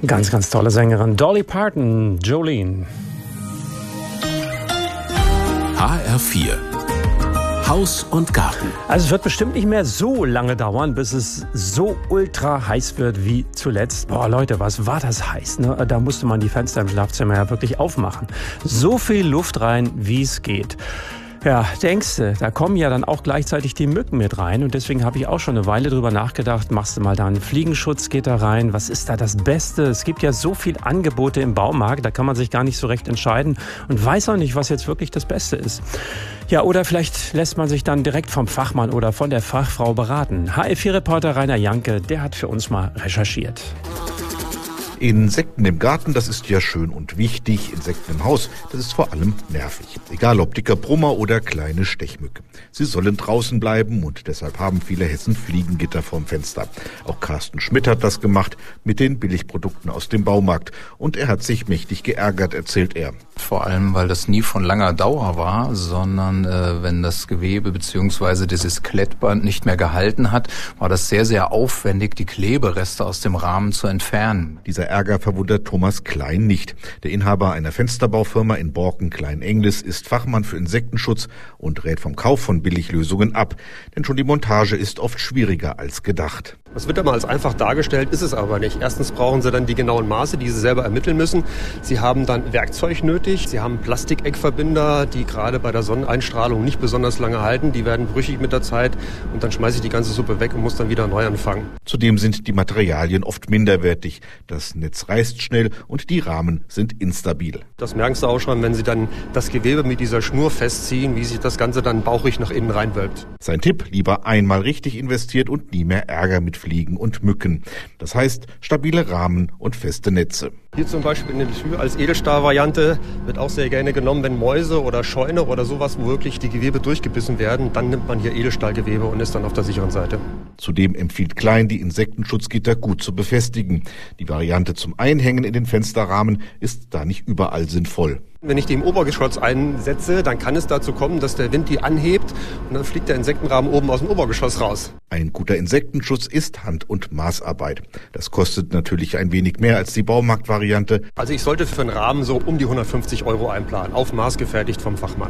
Ganz, ganz tolle Sängerin. Dolly Parton, Jolene. HR4 Haus und Garten. Also es wird bestimmt nicht mehr so lange dauern, bis es so ultra heiß wird wie zuletzt. Boah Leute, was war das heiß, ne? Da musste man die Fenster im Schlafzimmer ja wirklich aufmachen. So viel Luft rein, wie es geht. Ja, denkst du, da kommen ja dann auch gleichzeitig die Mücken mit rein und deswegen habe ich auch schon eine Weile drüber nachgedacht, machst du mal da einen Fliegenschutzgitter rein, was ist da das Beste? Es gibt ja so viel Angebote im Baumarkt, da kann man sich gar nicht so recht entscheiden und weiß auch nicht, was jetzt wirklich das Beste ist. Ja, oder vielleicht lässt man sich dann direkt vom Fachmann oder von der Fachfrau beraten. HR4-Reporter Rainer Janke, der hat für uns mal recherchiert. Insekten im Garten, das ist ja schön und wichtig. Insekten im Haus, das ist vor allem nervig. Egal ob dicker Brummer oder kleine Stechmücke. Sie sollen draußen bleiben und deshalb haben viele Hessen Fliegengitter vorm Fenster. Auch Carsten Schmidt hat das gemacht mit den Billigprodukten aus dem Baumarkt. Und er hat sich mächtig geärgert, erzählt er. Vor allem, weil das nie von langer Dauer war, sondern wenn das Gewebe bzw. dieses Klettband nicht mehr gehalten hat, war das sehr, sehr aufwendig, die Klebereste aus dem Rahmen zu entfernen. Dieser Ärger verwundert Thomas Klein nicht. Der Inhaber einer Fensterbaufirma in Borken-Klein-Englis ist Fachmann für Insektenschutz und rät vom Kauf von Billiglösungen ab. Denn schon die Montage ist oft schwieriger als gedacht. Das wird immer als einfach dargestellt, ist es aber nicht. Erstens brauchen Sie dann die genauen Maße, die Sie selber ermitteln müssen. Sie haben dann Werkzeug nötig. Sie haben Plastikeckverbinder, die gerade bei der Sonneneinstrahlung nicht besonders lange halten. Die werden brüchig mit der Zeit und dann schmeiße ich die ganze Suppe weg und muss dann wieder neu anfangen. Zudem sind die Materialien oft minderwertig. Das Netz reißt schnell und die Rahmen sind instabil. Das merken Sie auch schon, wenn Sie dann das Gewebe mit dieser Schnur festziehen, wie sich das Ganze dann bauchig nach innen reinwölbt. Sein Tipp, lieber einmal richtig investiert und nie mehr Ärger mit Fliegen und Mücken. Das heißt, stabile Rahmen und feste Netze. Hier zum Beispiel in der Tür als Edelstahl-Variante wird auch sehr gerne genommen, wenn Mäuse oder Scheune oder sowas, wo wirklich die Gewebe durchgebissen werden, dann nimmt man hier Edelstahlgewebe und ist dann auf der sicheren Seite. Zudem empfiehlt Klein, die Insektenschutzgitter gut zu befestigen. Die Variante zum Einhängen in den Fensterrahmen ist da nicht überall sinnvoll. Wenn ich die im Obergeschoss einsetze, dann kann es dazu kommen, dass der Wind die anhebt und dann fliegt der Insektenrahmen oben aus dem Obergeschoss raus. Ein guter Insektenschutz ist Hand- und Maßarbeit. Das kostet natürlich ein wenig mehr als die Baumarktvariante. Also ich sollte für einen Rahmen so um die 150 € einplanen, auf Maß gefertigt vom Fachmann.